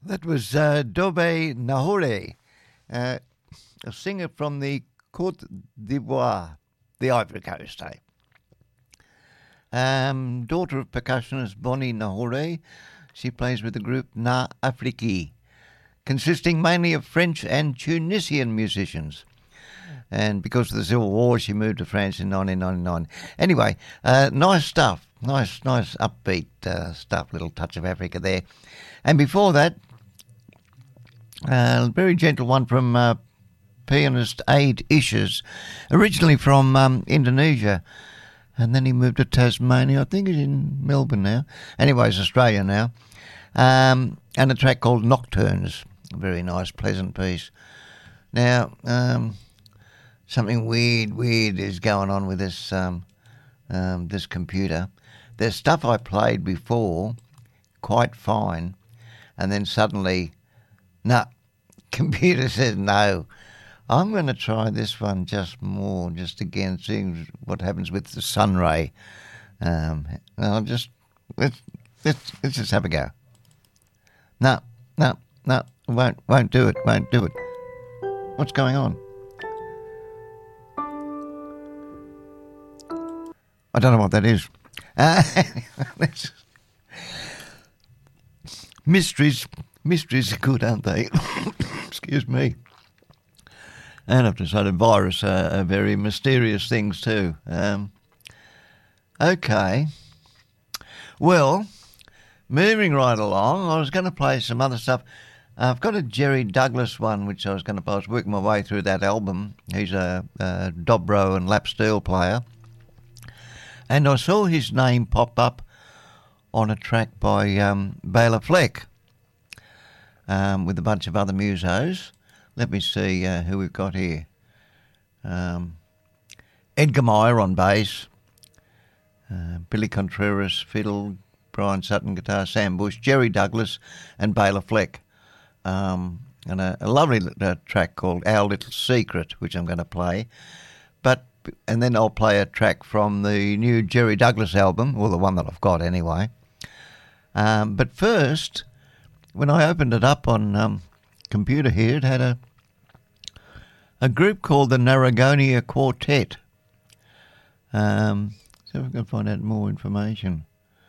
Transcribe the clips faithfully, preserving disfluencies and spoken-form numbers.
That was uh, Dobe Nahore, uh, a singer from the Côte d'Ivoire, the Ivory Coast, eh? Um, daughter of percussionist Bonnie Nahore, she plays with the group Na Afrique, consisting mainly of French and Tunisian musicians. And because of the Civil War, she moved to France in nineteen ninety-nine. Anyway, uh, nice stuff, nice, nice upbeat uh, stuff, little touch of Africa there. And before that, a uh, very gentle one from uh, pianist Aid Ishes, originally from um, Indonesia, and then he moved to Tasmania. I think he's in Melbourne now. Anyways, Australia now. Um, and a track called Nocturnes, a very nice, pleasant piece. Now, um, something weird, weird is going on with this um, um, this computer. There's stuff I played before, quite fine, and then suddenly, no, computer says no. I'm going to try this one just more, just again, seeing what happens with the sun ray. Um, I'll just, let's, let's, let's just have a go. No, no, no, won't, won't do it, won't do it. What's going on? I don't know what that is. Uh, mysteries, mysteries are good, aren't they? Excuse me. And I've decided virus are, are very mysterious things too. Um, okay. Well, moving right along, I was going to play some other stuff. I've got a Jerry Douglas one, which I was going to play. I was working my way through that album. He's a, a dobro and lap steel player. And I saw his name pop up on a track by um, Bela Fleck um, with a bunch of other musos. Let me see uh, who we've got here. Um, Edgar Meyer on bass, uh, Billy Contreras fiddle, Brian Sutton guitar, Sam Bush, Jerry Douglas and Bela Fleck. Um, and a, a lovely uh, track called Our Little Secret, which I'm going to play. But and then I'll play a track from the new Jerry Douglas album, or the one that I've got anyway. Um, but first, when I opened it up on um, computer here, it had a a group called the Narragonia Quartet. Um, so if I can find out more information.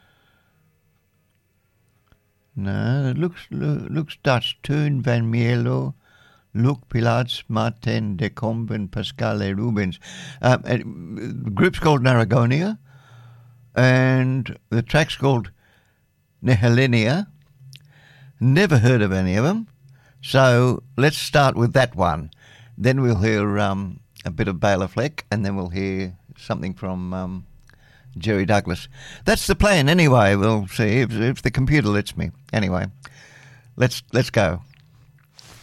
No, it looks lo- looks Dutch. Teun van Mierlo, Luc Pilaats, Martin de Combe and Pascale Rubens. Um, the group's called Narragonia, and the track's called Nehelinia. Never heard of any of them, so let's start with that one. Then we'll hear um, a bit of Bela Fleck, and then we'll hear something from um, Jerry Douglas. That's the plan anyway. We'll see if, if the computer lets me. Anyway, let's let's go.